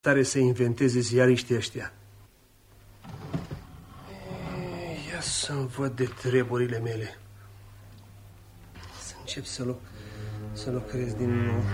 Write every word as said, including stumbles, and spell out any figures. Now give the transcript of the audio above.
tare să inventeze ziariștii ăștia. Ia să-mi văd de treburile mele. Să încep să, lu să lucrez din nou.